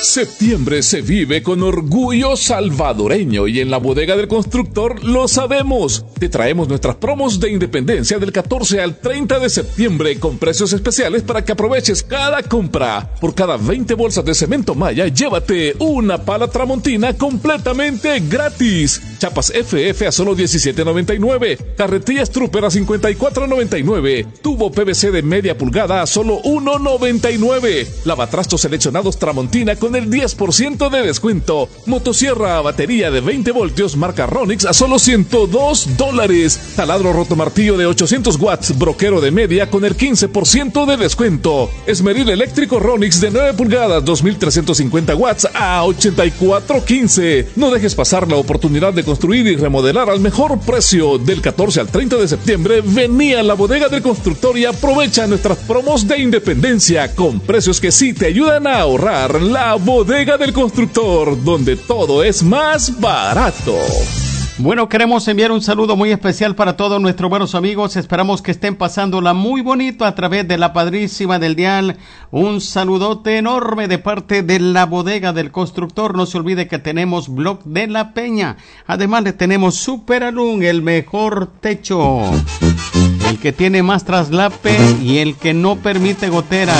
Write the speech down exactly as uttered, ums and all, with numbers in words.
Septiembre se vive con orgullo salvadoreño y en la Bodega del Constructor lo sabemos. Te traemos nuestras promos de independencia del catorce al treinta de septiembre con precios especiales para que aproveches cada compra. Por cada veinte bolsas de cemento Maya, llévate una pala tramontina completamente gratis. Chapas F F a solo diecisiete noventa y nueve. Carretillas Trooper a cincuenta y cuatro noventa y nueve. Tubo P V C de media pulgada a solo uno noventa y nueve. Lavatrastos seleccionados Tramontina con el diez por ciento de descuento. Motosierra a batería de veinte voltios marca Ronix a solo ciento dos dólares. Taladro rotomartillo de ochocientos watts broquero de media con el quince por ciento de descuento. Esmeril eléctrico Ronix de nueve pulgadas dos mil trescientos cincuenta watts a ochenta y cuatro quince. No dejes pasar la oportunidad de construir y remodelar al mejor precio. Del catorce al treinta de septiembre, vení a la Bodega del Constructor y aprovecha nuestras promos de independencia con precios que sí te ayudan a ahorrar. La Bodega del Constructor, donde todo es más barato. Bueno, queremos enviar un saludo muy especial para todos nuestros buenos amigos. Esperamos que estén pasándola muy bonito a través de la Padrísima del Dial. Un saludote enorme de parte de la Bodega del Constructor. No se olvide que tenemos Blog de la Peña. Además le tenemos Super Alum, el mejor techo, el que tiene más traslape y el que no permite gotera.